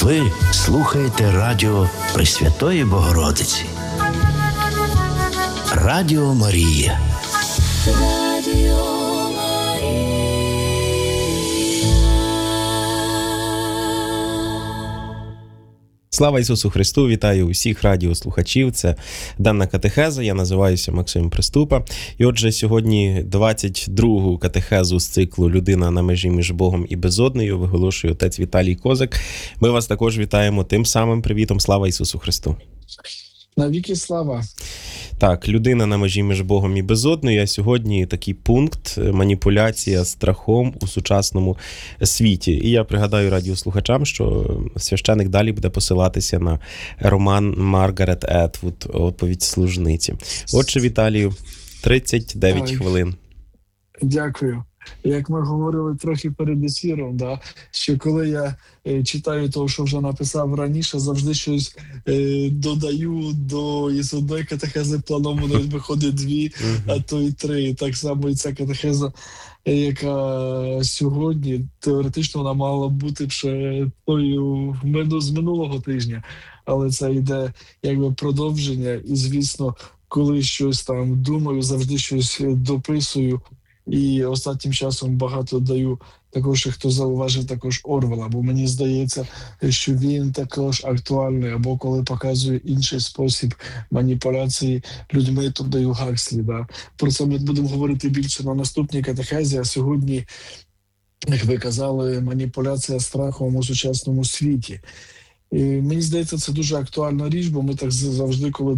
Ви слухаєте радіо Пресвятої Богородиці. Радіо Марія. Слава Ісусу Христу! Вітаю усіх радіослухачів. Це денна катехеза. Я називаюся Максим Приступа. І отже, сьогодні 22-гу катехезу з циклу «Людина на межі між Богом і безоднею» виголошує отець Віталій Козак. Ми вас також вітаємо тим самим привітом. Слава Ісусу Христу! Навіки слава! Так, людина на межі між Богом і безоднею. А сьогодні такий пункт – маніпуляція страхом у сучасному світі. І я пригадаю радіослухачам, що священик далі буде посилатися на роман Маргарет Етвуд «Оповідь служниці». Отже, Віталію, 39 хвилин. Дякую. Як ми говорили трохи перед ефіром, що коли я читаю того, що вже написав раніше, завжди щось додаю із одної катехези планово навіть виходить 2, а то й 3. Так само і ця катехеза, яка сьогодні, теоретично вона мала бути ще тою з минулого тижня, але це йде якби продовження і, звісно, коли щось там думаю, завжди щось дописую. І останнім часом багато даю також, хто зауважив також Орвела, бо мені здається, що він також актуальний, або коли показує інший спосіб маніпуляції людьми, то даю Гакслі. Про це ми будемо говорити більше на наступній катехезі, а сьогодні, як ви казали, маніпуляція страхом у сучасному світі. І мені здається, це дуже актуальна річ, бо ми так завжди, коли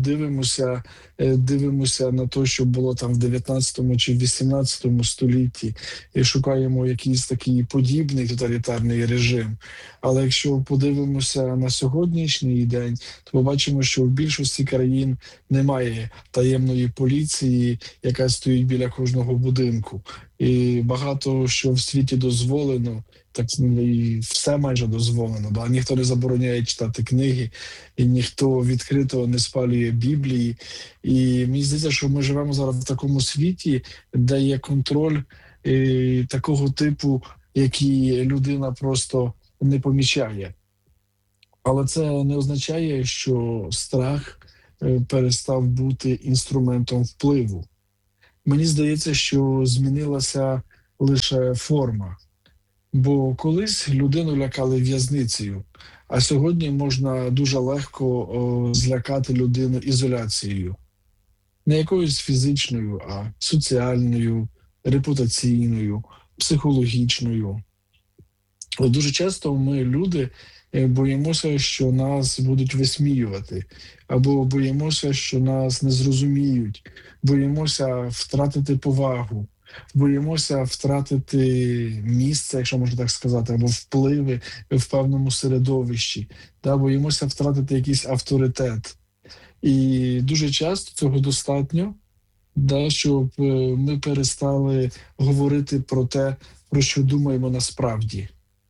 дивимося на те, що було там в 19 чи в 18 столітті, і шукаємо якийсь такий подібний тоталітарний режим. Але якщо подивимося на сьогоднішній день, то побачимо, що в більшості країн немає таємної поліції, яка стоїть біля кожного будинку. І багато що в світі дозволено, так і все майже дозволено. Ніхто не забороняє читати книги, і ніхто відкрито не спалює Біблії. І мені здається, що ми живемо зараз в такому світі, де є контроль такого типу, який людина просто не помічає. Але це не означає, що страх перестав бути інструментом впливу. Мені здається, що змінилася лише форма. Бо колись людину лякали в'язницею, а сьогодні можна дуже легко злякати людину ізоляцією. Не якоюсь фізичною, а соціальною, репутаційною, психологічною. Дуже часто ми, люди, боїмося, що нас будуть висміювати, або боїмося, що нас не зрозуміють, боїмося втратити повагу, боїмося втратити місце, якщо можна так сказати, або впливи в певному середовищі, боїмося втратити якийсь авторитет. І дуже часто цього достатньо, щоб ми перестали говорити про те, про що думаємо насправді.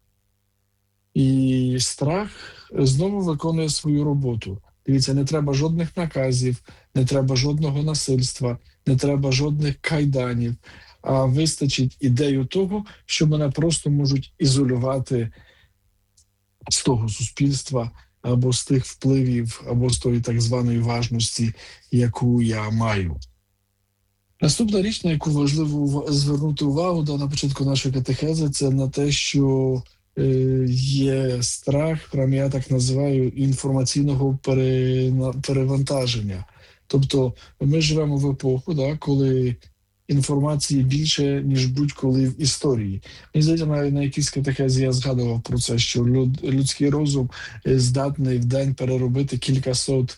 І страх знову виконує свою роботу. Дивіться, не треба жодних наказів, не треба жодного насильства, не треба жодних кайданів, а вистачить ідею того, що мене просто можуть ізолювати з того суспільства, або з тих впливів, або з тої так званої важності, яку я маю. Наступна річ, на яку важливо звернути увагу на початку нашої катехези, це на те, що є страх, прямо я так називаю, інформаційного перевантаження. Тобто ми живемо в епоху, коли інформації більше, ніж будь-коли в історії. Мені здається, на якійсь катехезі я згадував про це, що людський розум здатний в день переробити кількасот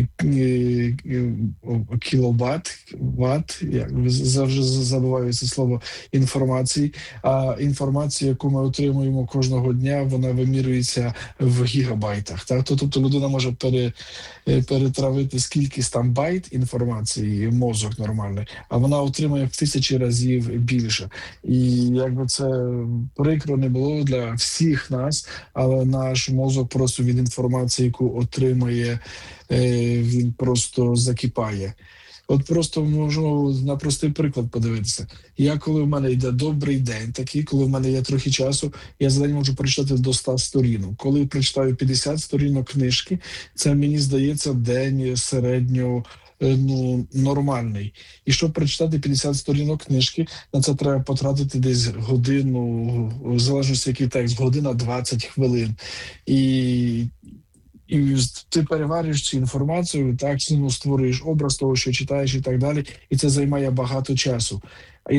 ват, я завжди забуваю це слово, інформації. А інформація, яку ми отримуємо кожного дня, вона вимірюється в гігабайтах. Тобто людина може перетравити скількись там байт інформації, мозок нормальний, а вона отримує в 1000 разів більше. І якби це прикро не було для всіх нас, але наш мозок просто від інформації, яку отримує, він просто закипає. От просто можу на простий приклад подивитися. Я, коли в мене йде добрий день, такий, коли в мене є трохи часу, я за день можу прочитати до 100 сторінок. Коли прочитаю 50 сторінок книжки, це, мені здається, день середньо нормальний. І щоб прочитати 50 сторінок книжки, на це треба потратити десь годину, в залежності який текст, година 20 хвилин. І ти переварюєш цю інформацію, так, створюєш образ того, що читаєш і так далі, і це займає багато часу. А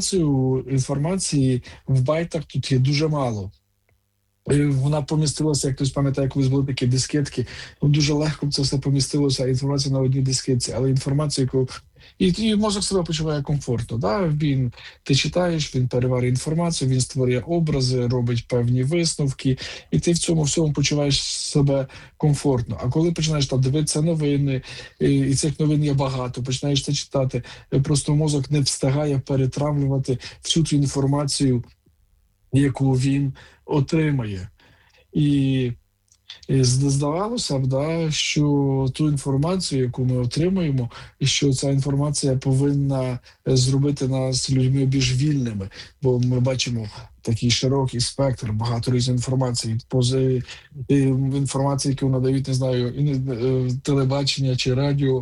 інформації в байтах тут є дуже мало. Вона помістилася, як хтось пам'ятає, колись були такі дискетки, дуже легко це все помістилося, інформація на одній дискетці, але інформація, яку... І мозок себе почуває комфортно. Да? Ти читаєш, він переварює інформацію, він створює образи, робить певні висновки, і ти в цьому всьому почуваєш себе комфортно. А коли починаєш там дивитися новини, і цих новин є багато, починаєш це читати, просто мозок не встигає перетравлювати всю ту інформацію, яку він отримає. І здавалося б, да, що ту інформацію, яку ми отримуємо, і що ця інформація повинна зробити нас людьми більш вільними, бо ми бачимо такий широкий спектр, багато різної інформації, інформації, яку надають, не знаю, телебачення чи радіо,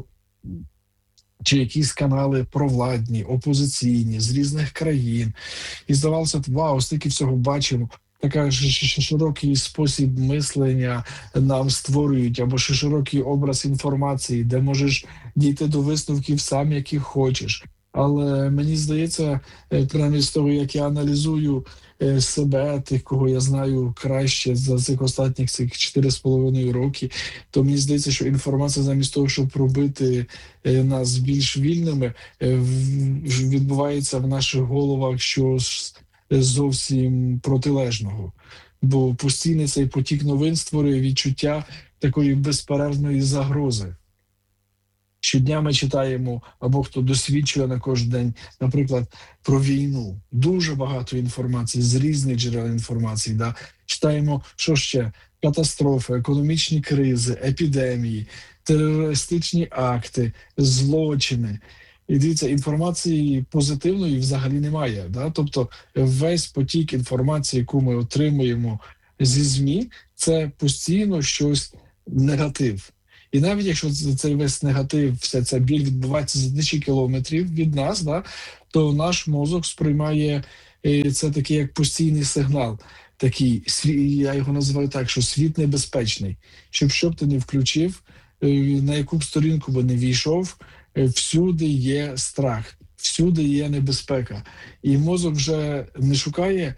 чи якісь канали провладні, опозиційні, з різних країн. І здавалося, вау, стільки всього бачимо. Така широкий спосіб мислення нам створюють, або широкий образ інформації, де можеш дійти до висновків сам, які хочеш. Але мені здається, принаймні з того, як я аналізую себе, тих, кого я знаю краще за цих останніх 4,5 роки, то мені здається, що інформація замість того, щоб робити нас більш вільними, відбувається в наших головах щось зовсім протилежного. Бо постійний цей потік новин створює відчуття такої безперервної загрози. Щодня ми читаємо, або хто досвідчує на кожен день, наприклад, про війну. Дуже багато інформації, з різних джерел інформації. Да? Читаємо, що ще? Катастрофи, економічні кризи, епідемії, терористичні акти, злочини. І дивіться, інформації позитивної взагалі немає. Да? Тобто весь потік інформації, яку ми отримуємо зі ЗМІ, це постійно щось негатив. І навіть якщо цей весь негатив, вся ця біль відбувається за тисячі кілометрів від нас, да, то наш мозок сприймає це такий як постійний сигнал. Такий, я його називаю так, що світ небезпечний. Щоб ти не включив, на яку б сторінку би не війшов, всюди є страх, всюди є небезпека. І мозок вже не шукає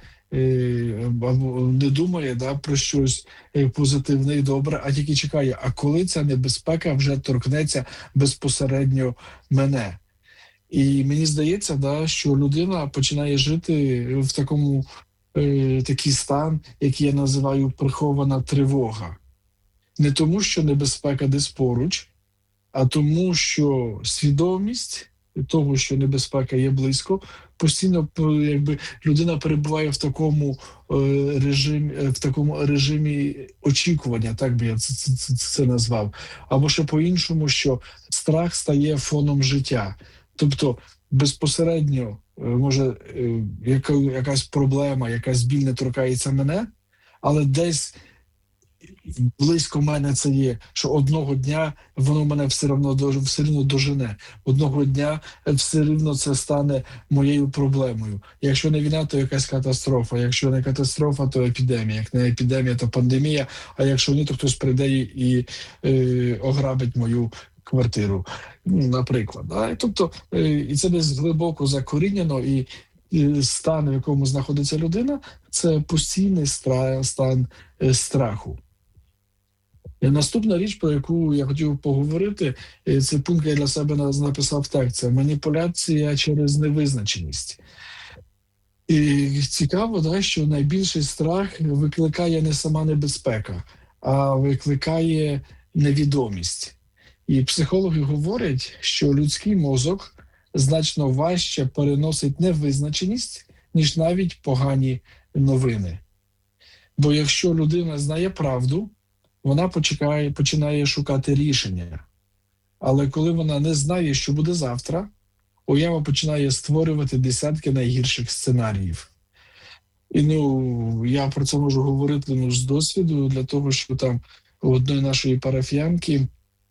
або не думає, да, про щось позитивне і добре, а тільки чекає, а коли ця небезпека вже торкнеться безпосередньо мене. І мені здається, да, що людина починає жити в такий стан, який я називаю прихована тривога. Не тому, що небезпека десь поруч, а тому, що свідомість того, що небезпека є близько, постійно якби людина перебуває в такому режимі очікування, так би я це назвав. Або ще по-іншому, що страх стає фоном життя. Тобто безпосередньо, може, якась проблема, якась біль не торкається мене, але десь близько мене це є, що одного дня воно мене все одно дожене. Одного дня все одно це стане моєю проблемою. Якщо не війна, то якась катастрофа. Якщо не катастрофа, то епідемія. Як не епідемія, то пандемія. А якщо ні, то хтось прийде і ограбить мою квартиру, наприклад. Да? Тобто, і це десь глибоко закорінено, і стан, в якому знаходиться людина, це постійний стан страху. Наступна річ, про яку я хотів поговорити, це пункт, я для себе написав так, це маніпуляція через невизначеність. І цікаво, да, що найбільший страх викликає не сама небезпека, а викликає невідомість. І психологи говорять, що людський мозок значно важче переносить невизначеність, ніж навіть погані новини. Бо якщо людина знає правду, вона починає шукати рішення. Але коли вона не знає, що буде завтра, уява починає створювати десятки найгірших сценаріїв. І я про це можу говорити з досвіду, для того, що там у одної нашої парафіянки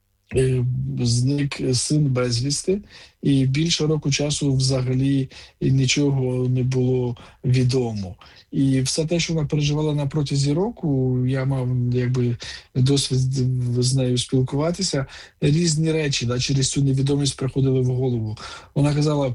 зник син безвісти, і більше року часу взагалі нічого не було відомо. І все те, що вона переживала на протязі року, я мав досвід з нею спілкуватися, різні речі через цю невідомість приходили в голову. Вона казала,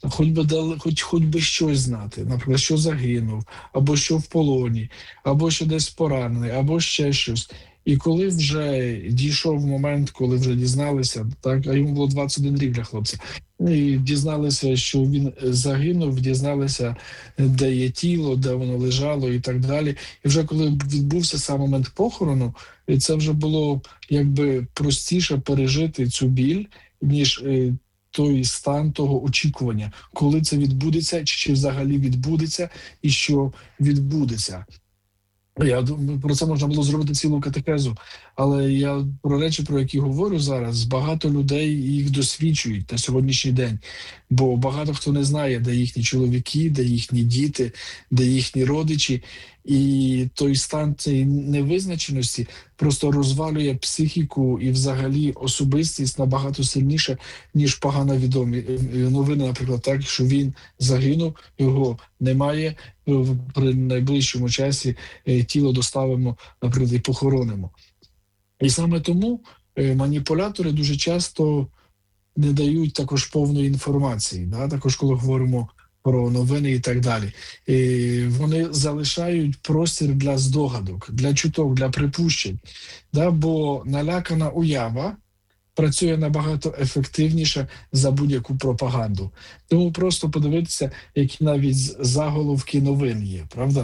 хоч би щось знати, наприклад, що загинув, або що в полоні, або що десь поранений, або ще щось. І коли вже дійшов момент, коли вже дізналися, так, а йому було 21 рік для хлопця, і дізналися, що він загинув, дізналися, де є тіло, де воно лежало і так далі. І вже коли відбувся сам момент похорону, і це вже було простіше пережити цю біль, ніж той стан того очікування, коли це відбудеться, чи взагалі відбудеться, і що відбудеться. Я думаю, про це можна було зробити цілу катехезу, але я про речі, про які говорю зараз, багато людей їх досвідчують на сьогоднішній день, бо багато хто не знає, де їхні чоловіки, де їхні діти, де їхні родичі, і той стан цієї невизначеності просто розвалює психіку і взагалі особистість набагато сильніше, ніж погано відомі новини, наприклад, так, що він загинув, його немає, при найближчому часі тіло доставимо, наприклад, і похоронимо. І саме тому маніпулятори дуже часто не дають також повної інформації, також коли говоримо про новини і так далі. І вони залишають простір для здогадок, для чуток, для припущень, бо налякана уява працює набагато ефективніше за будь-яку пропаганду. Тому просто подивитися, які навіть заголовки новин є, правда?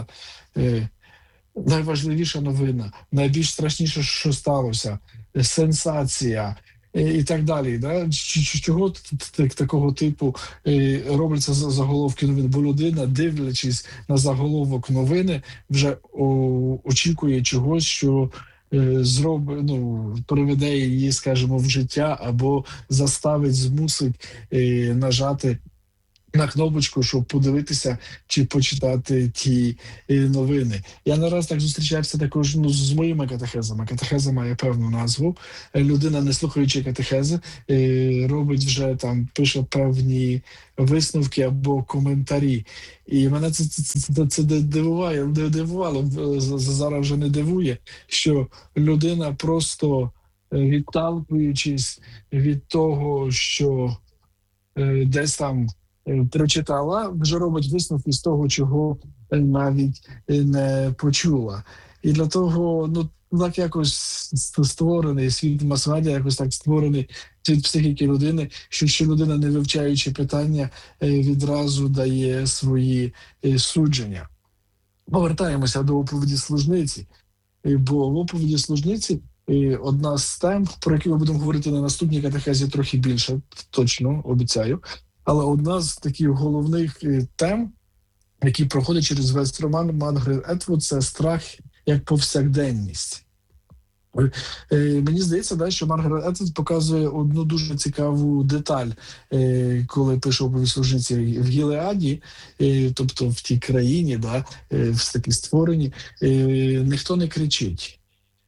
Найважливіша новина, найбільш страшніше, що сталося, сенсація і так далі. Чого такого типу робляться заголовки новин? Бо людина, дивлячись на заголовок новини, вже очікує чогось, що приведе її, скажімо, в життя або заставить, змусить нажати на кнопочку, щоб подивитися чи почитати ті новини. Я не раз так зустрічався також з моїми катехезами. Катехеза має певну назву. Людина, не слухаючи катехези, робить вже пише певні висновки або коментарі. І мене це дивувало, зараз вже не дивує, що людина просто відталкуючись від того, що десь там прочитала, вже робить висновки з того, чого навіть не почула. І для того, так якось створений світ мас-медіа, якось так створений світ психіки людини, що людина, не вивчаючи питання, відразу дає свої судження. Повертаємося до оповіді служниці. Бо в оповіді служниці одна з тем, про які ми будемо говорити на наступній катехезі трохи більше, точно, обіцяю. Але одна з таких головних тем, які проходять через весь роман Маргарет Етвуд, це страх як повсякденність. Мені здається, що Маргарет Етвуд показує одну дуже цікаву деталь, коли пише оповідь служниці в Гілеаді, тобто в тій країні, в такій створенні, ніхто не кричить,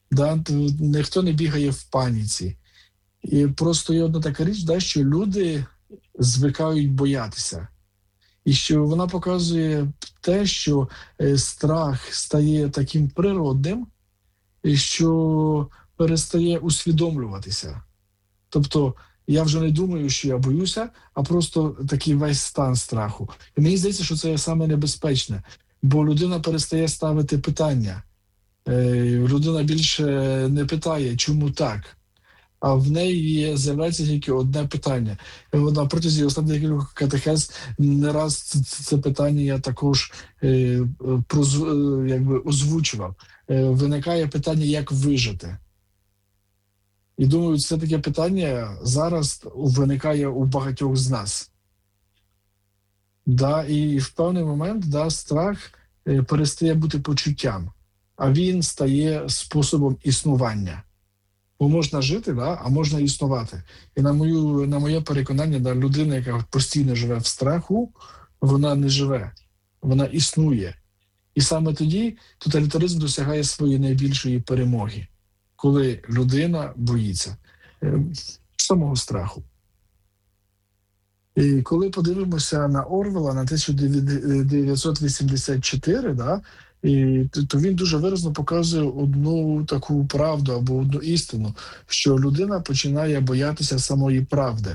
ніхто не бігає в паніці. І просто є одна така річ, що люди звикають боятися. І що вона показує те, що страх стає таким природним, що перестає усвідомлюватися. Тобто я вже не думаю, що я боюся, а просто такий весь стан страху. І мені здається, що це саме небезпечне, бо людина перестає ставити питання. Людина більше не питає, чому так. А в неї з'являється тільки одне питання. На протязі останніх кількох катехез не раз це питання я також озвучував. Виникає питання, як вижити. І думаю, це таке питання зараз виникає у багатьох з нас. І в певний момент страх перестає бути почуттям, а він стає способом існування. Бо можна жити, да, а можна існувати. І на моє переконання, да, людина, яка постійно живе в страху, вона не живе, вона існує. І саме тоді тоталітаризм досягає своєї найбільшої перемоги, коли людина боїться самого страху. І коли подивимося на Орвела, на 1984, да, то він дуже виразно показує одну таку правду або одну істину, що людина починає боятися самої правди.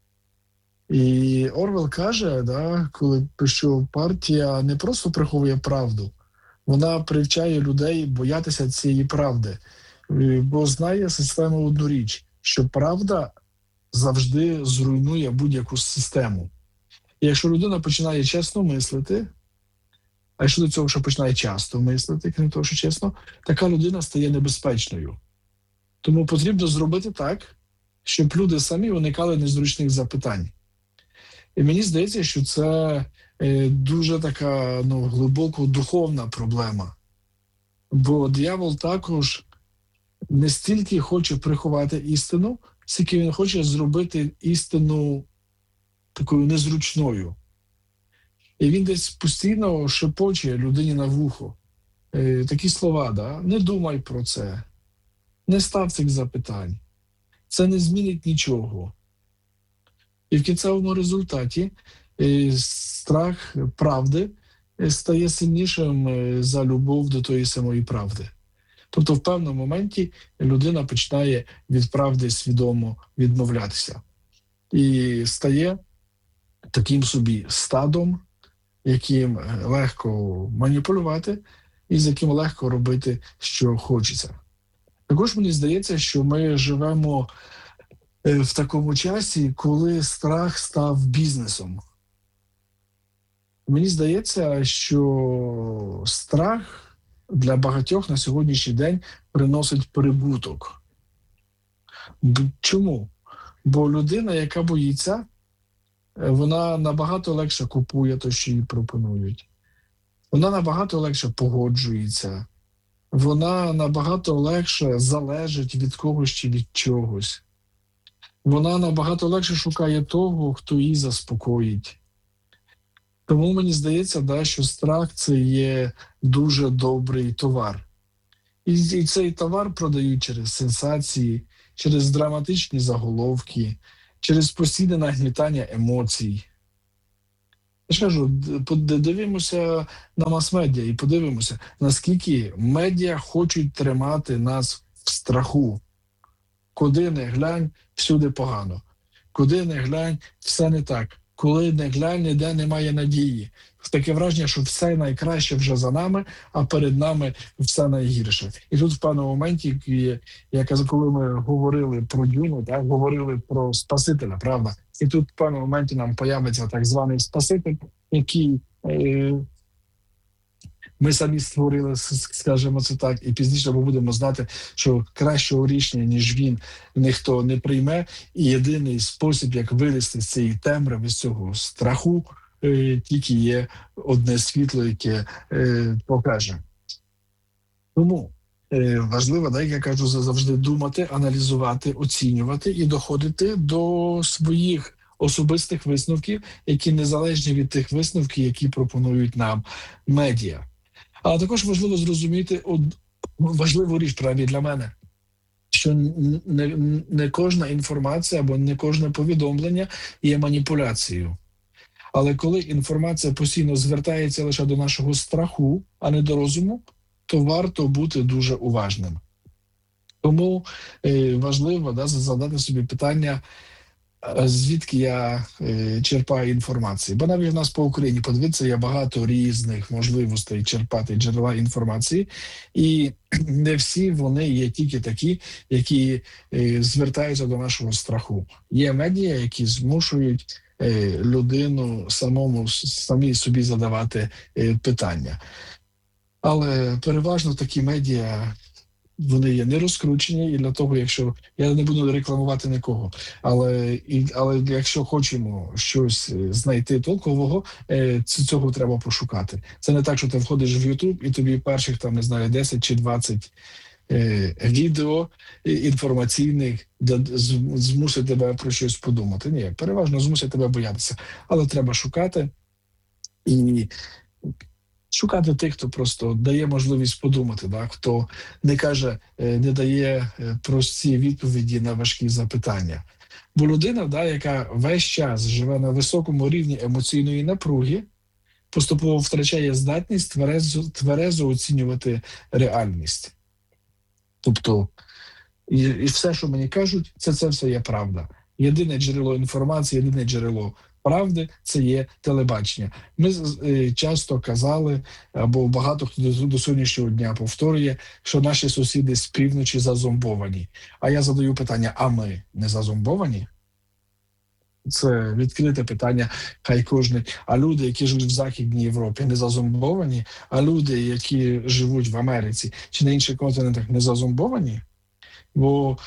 І Орвел каже, да, що партія не просто приховує правду, вона привчає людей боятися цієї правди, бо знає систему одну річ, що правда завжди зруйнує будь-яку систему. І якщо людина починає чесно мислити, а якщо до цього, що починає часто мислити, крім того, що чесно, така людина стає небезпечною. Тому потрібно зробити так, щоб люди самі уникали незручних запитань. І мені здається, що це дуже така глибоко духовна проблема. Бо диявол також не стільки хоче приховати істину, скільки він хоче зробити істину такою незручною. І він десь постійно шепоче людині на вухо. Такі слова, да? Не думай про це, не став цих запитань, це не змінить нічого. І в кінцевому результаті страх правди стає сильнішим за любов до тої самої правди. Тобто в певному моменті людина починає від правди свідомо відмовлятися. І стає таким собі стадом, яким легко маніпулювати і з яким легко робити, що хочеться. Також мені здається, що ми живемо в такому часі, коли страх став бізнесом. Мені здається, що страх для багатьох на сьогоднішній день приносить прибуток. Чому? Бо людина, яка боїться, вона набагато легше купує те, що їй пропонують. Вона набагато легше погоджується. Вона набагато легше залежить від когось чи від чогось. Вона набагато легше шукає того, хто її заспокоїть. Тому мені здається, да, що страх – це є дуже добрий товар. І цей товар продають через сенсації, через драматичні заголовки, через постійне нагнітання емоцій. Я ж кажу, дивимося на мас-медіа і подивимося, наскільки медіа хочуть тримати нас в страху. Куди не глянь, всюди погано. Куди не глянь, все не так. Коли не глянь, ніде немає надії. Таке враження, що все найкраще вже за нами, а перед нами все найгірше. І тут в певному моменті, коли ми говорили про Дюну, так, говорили про Спасителя, правда? І тут в певному моменті нам появиться так званий Спаситель, який ми самі створили, скажімо це так, і пізніше ми будемо знати, що кращого рішення, ніж він, ніхто не прийме. І єдиний спосіб, як вилізти з цієї темряви, з цього страху, тільки є одне світло, яке покаже. Тому важливо, так, як я кажу, завжди думати, аналізувати, оцінювати і доходити до своїх особистих висновків, які незалежні від тих висновків, які пропонують нам медіа. Але також важливо зрозуміти важливу річ, праві для мене, що не кожна інформація або не кожне повідомлення є маніпуляцією. Але коли інформація постійно звертається лише до нашого страху, а не до розуму, то варто бути дуже уважним. Тому важливо задати собі питання, звідки я черпаю інформацію. Бо навіть в нас по Україні, подивіться, є багато різних можливостей черпати джерела інформації, і не всі вони є тільки такі, які звертаються до нашого страху. Є медіа, які змушують людину самі собі задавати питання. Але переважно такі медіа, вони є не розкручені, і для того, якщо я не буду рекламувати нікого, але якщо хочемо щось знайти толкового, цього треба пошукати. Це не так, що ти входиш в YouTube і тобі перших 10 чи 20 відео інформаційних, де змусить тебе про щось подумати. Ні, переважно змусить тебе боятися. Але треба шукати і шукати тих, хто просто дає можливість подумати, да? Хто не каже, не дає прості відповіді на важкі запитання. Бо людина, да, яка весь час живе на високому рівні емоційної напруги, поступово втрачає здатність тверезо оцінювати реальність. Тобто, і все, що мені кажуть, це все є правда. Єдине джерело інформації, єдине джерело правди – це є телебачення. Ми часто казали, або багато хто до сьогоднішнього дня повторює, що наші сусіди з півночі зазомбовані. А я задаю питання, а ми не зазомбовані? Це відкрите питання, хай кожен. А люди, які живуть в Західній Європі, не зазомбовані? А люди, які живуть в Америці чи на інших континентах, не зазомбовані? Бо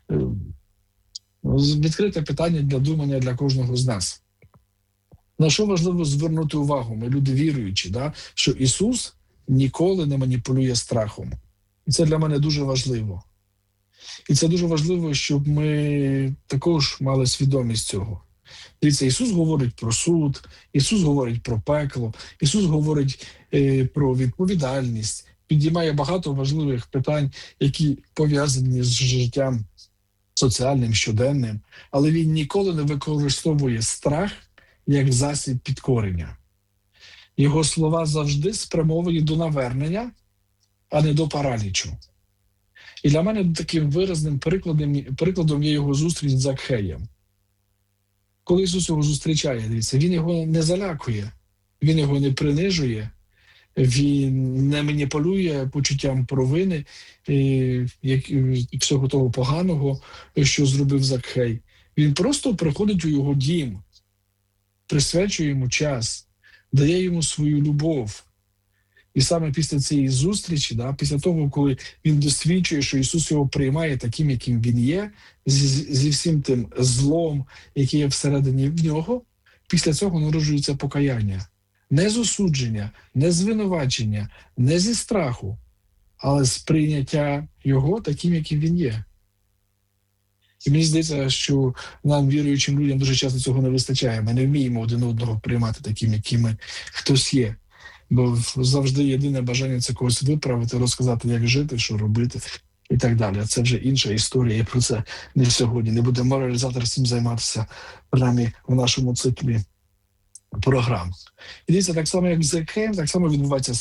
відкрите питання для думання для кожного з нас. На що важливо звернути увагу? Ми люди віруючі, да? Що Ісус ніколи не маніпулює страхом. І це для мене дуже важливо. І це дуже важливо, щоб ми також мали свідомість цього. Дивіться, Ісус говорить про суд, Ісус говорить про пекло, Ісус говорить про відповідальність, підіймає багато важливих питань, які пов'язані з життям соціальним, щоденним, але Він ніколи не використовує страх як засіб підкорення. Його слова завжди спрямовані до навернення, а не до паралічу. І для мене таким виразним прикладом є його зустріч з Закхеєм. Коли Ісус його зустрічає, дивіться, Він його не залякує, Він його не принижує, Він не маніпулює почуттям провини і всього того поганого, що зробив Закхей. Він просто приходить у його дім, присвячує йому час, дає йому свою любов. І саме після цієї зустрічі, да, після того, коли він досвідчує, що Ісус його приймає таким, яким він є, зі всім тим злом, який є всередині в нього, після цього народжується покаяння. Не з осудження, не з звинувачення, не зі страху, але з прийняття його таким, яким він є. І мені здається, що нам, віруючим людям, дуже часто цього не вистачає. Ми не вміємо один одного приймати таким, якими хтось є. Бо завжди єдине бажання – це когось виправити, розказати, як жити, що робити і так далі. А це вже інша історія, і про це не сьогодні. Не буде моралізатор цим займатися, принаймні, в нашому циклі програм. І дивіться, так само, як з Закхеєм, так само відбувається